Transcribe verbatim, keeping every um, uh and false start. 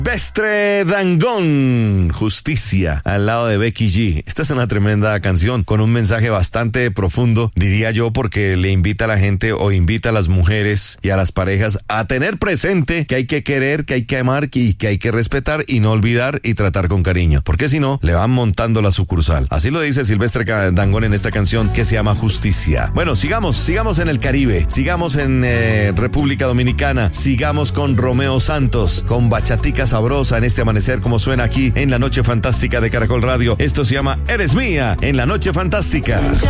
Silvestre Dangond, Justicia, al lado de Becky G. Esta es una tremenda canción con un mensaje bastante profundo, diría yo, porque le invita a la gente o invita a las mujeres y a las parejas a tener presente que hay que querer, que hay que amar y que hay que respetar y no olvidar y tratar con cariño, porque si no, le van montando la sucursal. Así lo dice Silvestre Dangond en esta canción que se llama Justicia. Bueno, sigamos, sigamos en el Caribe, sigamos en eh, República Dominicana, sigamos con Romeo Santos, con bachatica sabrosa en este amanecer, como suena aquí en la Noche Fantástica de Caracol Radio. Esto se llama Eres Mía en la Noche Fantástica.